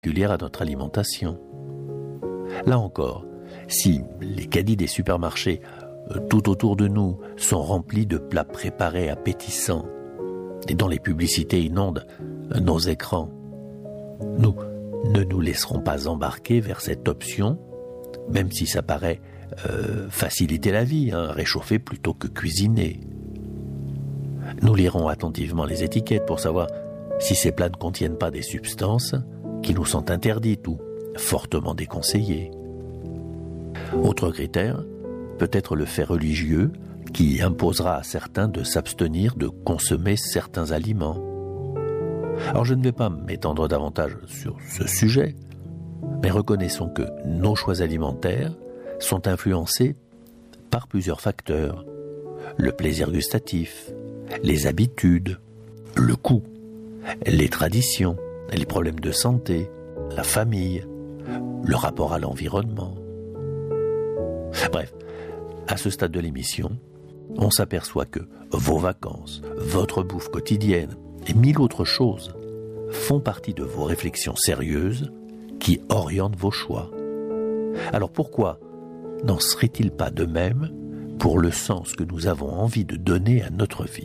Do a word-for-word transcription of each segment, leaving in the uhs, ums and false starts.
particulière à notre alimentation. Là encore, si les caddies des supermarchés euh, tout autour de nous sont remplis de plats préparés appétissants et dont les publicités inondent euh, nos écrans, nous ne nous laisserons pas embarquer vers cette option, même si ça paraît euh, faciliter la vie, hein, réchauffer plutôt que cuisiner. Nous lirons attentivement les étiquettes pour savoir si ces plats ne contiennent pas des substances qui nous sont interdites ou fortement déconseillées. Autre critère, peut-être le fait religieux qui imposera à certains de s'abstenir de consommer certains aliments. Alors je ne vais pas m'étendre davantage sur ce sujet, mais reconnaissons que nos choix alimentaires sont influencés par plusieurs facteurs. Le plaisir gustatif, les habitudes, le coût, les traditions, les problèmes de santé, la famille, le rapport à l'environnement. Bref, à ce stade de l'émission, on s'aperçoit que vos vacances, votre bouffe quotidienne et mille autres choses font partie de vos réflexions sérieuses qui orientent vos choix. Alors pourquoi n'en serait-il pas de même pour le sens que nous avons envie de donner à notre vie ?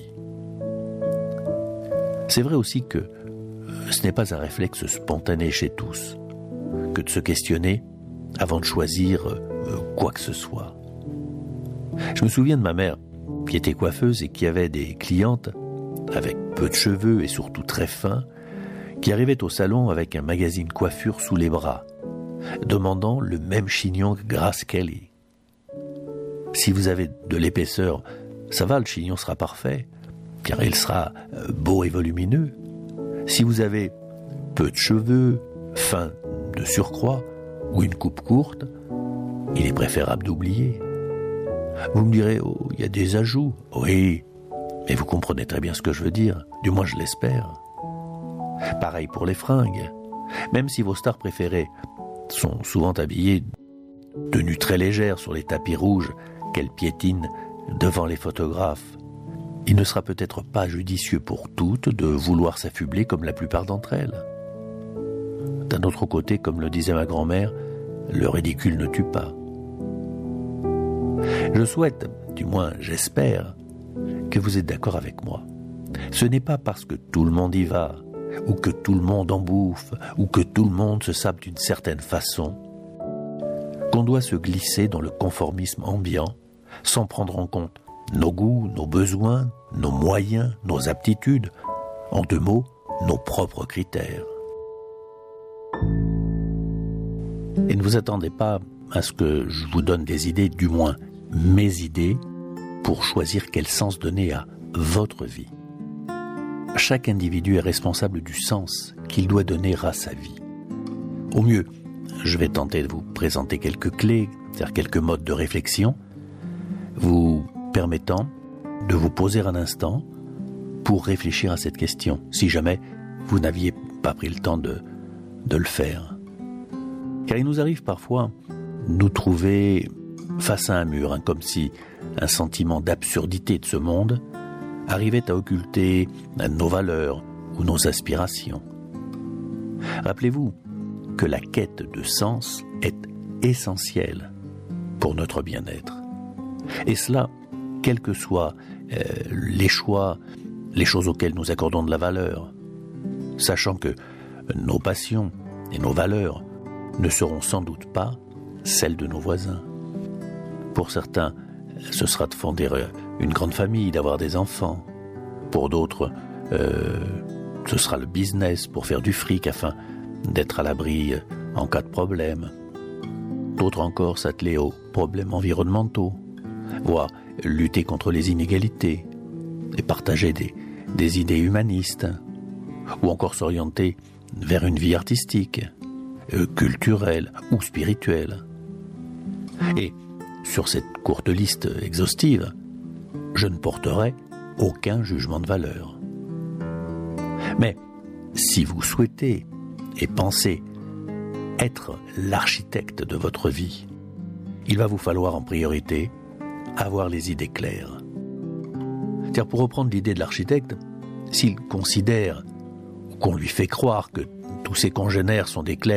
C'est vrai aussi que ce n'est pas un réflexe spontané chez tous que de se questionner avant de choisir euh, quoi que ce soit. Je me souviens de ma mère qui était coiffeuse et qui avait des clientes avec peu de cheveux et surtout très fins qui arrivaient au salon avec un magazine coiffure sous les bras, demandant le même chignon que Grace Kelly. Si vous avez de l'épaisseur, ça va, le chignon sera parfait, car il sera beau et volumineux. Si vous avez peu de cheveux, fins de surcroît, ou une coupe courte, il est préférable d'oublier. Vous me direz, oh, il y a des ajouts. Oui, mais vous comprenez très bien ce que je veux dire, du moins je l'espère. Pareil pour les fringues. Même si vos stars préférées sont souvent habillées de tenues très légères sur les tapis rouges qu'elles piétinent devant les photographes, il ne sera peut-être pas judicieux pour toutes de vouloir s'affubler comme la plupart d'entre elles. D'un autre côté, comme le disait ma grand-mère, le ridicule ne tue pas. Je souhaite, du moins j'espère, que vous êtes d'accord avec moi. Ce n'est pas parce que tout le monde y va, ou que tout le monde en bouffe, ou que tout le monde se sape d'une certaine façon, qu'on doit se glisser dans le conformisme ambiant, sans prendre en compte nos goûts, nos besoins, nos moyens, nos aptitudes, en deux mots, nos propres critères. Et ne vous attendez pas à ce que je vous donne des idées, du moins mes idées, pour choisir quel sens donner à votre vie. Chaque individu est responsable du sens qu'il doit donner à sa vie. Au mieux, je vais tenter de vous présenter quelques clés, c'est-à-dire quelques modes de réflexion, vous permettant de vous poser un instant pour réfléchir à cette question, si jamais vous n'aviez pas pris le temps de, de le faire. Car il nous arrive parfois nous trouver face à un mur, hein, comme si un sentiment d'absurdité de ce monde arrivait à occulter nos valeurs ou nos aspirations. Rappelez-vous que la quête de sens est essentielle pour notre bien-être. Et cela, quels que soient euh, les choix, les choses auxquelles nous accordons de la valeur, sachant que nos passions et nos valeurs ne seront sans doute pas celles de nos voisins. Pour certains, ce sera de fonder une grande famille, d'avoir des enfants. Pour d'autres, euh, ce sera le business pour faire du fric afin d'être à l'abri en cas de problème. D'autres encore s'atteler aux problèmes environnementaux, voire lutter contre les inégalités et partager des, des idées humanistes, ou encore s'orienter vers une vie artistique, euh, culturelle ou spirituelle. Et sur cette courte liste exhaustive, je ne porterai aucun jugement de valeur. Mais si vous souhaitez et pensez être l'architecte de votre vie, il va vous falloir en priorité avoir les idées claires. C'est-à-dire, pour reprendre l'idée de l'architecte, s'il considère ou qu'on lui fait croire que tous ses congénères sont des clercs